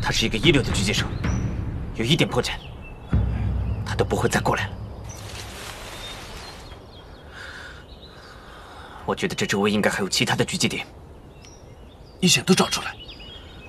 他是一个一流的狙击手，有一点破绽，他都不会再过来了。我觉得这周围应该还有其他的狙击点。 你想都找出来。